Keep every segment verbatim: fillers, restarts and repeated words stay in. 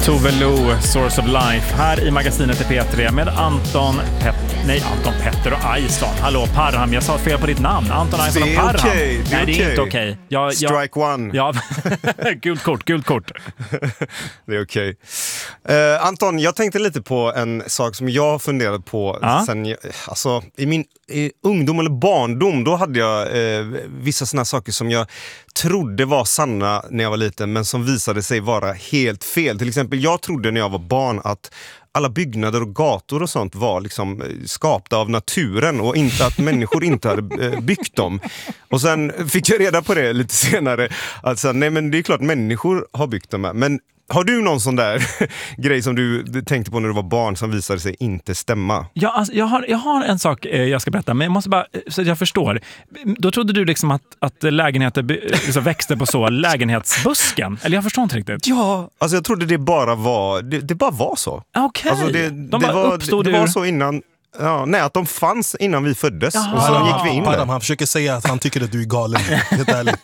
Tove Lo, Source of Life, här i magasinet i P tre med Anton Pet... Nej, Anton Petter och Aison. Hallå, Parham, jag sa fel på ditt namn. Anton Aison och Parham. Okay. Det är Nej, okay. det är inte okej. Okay. Jag, jag... Strike one. Ja, gult kort, gult kort. Det är okej. Okay. Uh, Anton, jag tänkte lite på en sak som jag har funderat på ah? sen jag, alltså, i min i ungdom eller barndom, då hade jag eh, vissa såna saker som jag trodde var sanna när jag var liten, men som visade sig vara helt fel. Till exempel, jag trodde när jag var barn att alla byggnader och gator och sånt var liksom skapta av naturen och inte att människor inte hade byggt dem. Och sen fick jag reda på det lite senare. Alltså, nej, men det är klart människor har byggt dem här. Men har du någon sån där grej som du tänkte på när du var barn som visade sig inte stämma? Ja, alltså, jag, har, jag har en sak eh, jag ska berätta, men jag måste bara, så att jag förstår. Då trodde du liksom att, att lägenheter liksom växte på så lägenhetsbusken? Eller jag förstår inte riktigt. Ja, alltså jag trodde det bara var, det, det bara var så. Okej. Okay. Alltså det, De det, var, det, det ur... var så innan... Ja, nej, att de fanns innan vi föddes. Jaha. Och så gick vi in där. Han försöker säga att han tycker att du är galen. Helt ärligt.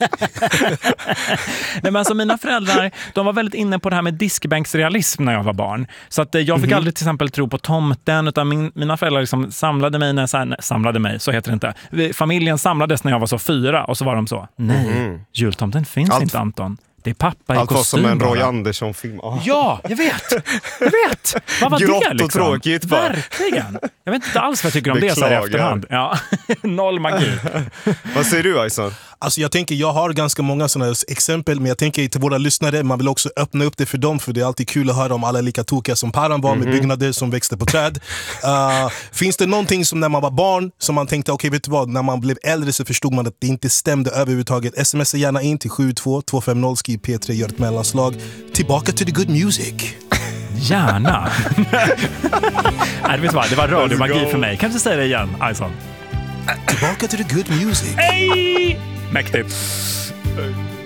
Nej, men alltså mina föräldrar, de var väldigt inne på det här med diskbänksrealism när jag var barn. Så att jag fick mm-hmm. aldrig till exempel tro på tomten, utan min, mina föräldrar liksom samlade mig när så här, nej, samlade mig, så heter det inte. Familjen samlades när jag var så fyra och så var de så, nej, mm. jultomten finns Allt... inte, Anton. Det är pappa i Allt kostym. Allt var som en Roy Andersson-film. Oh. Ja, jag vet. Jag vet. Vad var Grått det liksom? Och tråkigt bara. Verkligen. Jag vet inte alls vad jag tycker om det så här i efterhand. Ja. Noll magi. Vad säger du, Aison? Alltså jag tänker, jag har ganska många sådana exempel, men jag tänker till våra lyssnare, man vill också öppna upp det för dem, för det är alltid kul att höra om alla lika tokiga som Paran var, mm-hmm. med byggnader som växte på träd. Uh, finns det någonting som när man var barn som man tänkte, okej, okay, vet du vad, när man blev äldre så förstod man att det inte stämde överhuvudtaget? Smsa gärna in till sju två två fem noll, skriv P tre, gör ett mellanslag. Tillbaka till the good music. Gärna. Nej, vet du vad, det var radiomagi för mig. Kan du säga det igen, Aison? Tillbaka till the good music. Hey! Mäktigt.